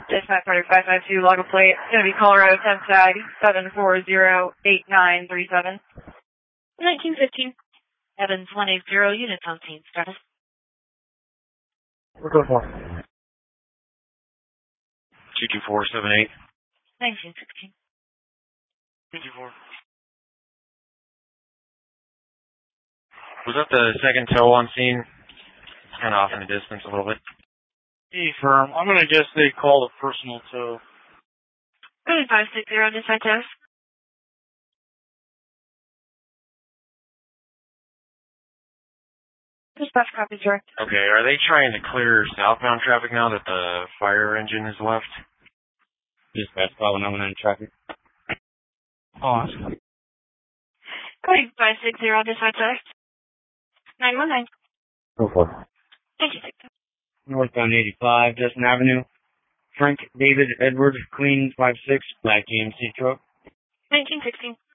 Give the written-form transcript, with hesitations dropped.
Dispatch Order 552, log a plate. It's going to be Colorado 10 tag 7408937. 1915. Evans 180, units on scene. Status. We're good for 22478. 1916. 224. Was that the second tow on scene? Kind of off in the distance a little bit. firm. I'm going to guess they called a personal tow. 560, dispatch house. Dispatch copy, direct. Okay, are they trying to clear southbound traffic now that the fire engine has left? Dispatch, probably not in traffic. Oh, that's good. Coding 560, dispatch house. 919. Go for it. 1916. Northbound 85, Justin Avenue. Frank David Edward, Queen 56, black GMC truck. 1916.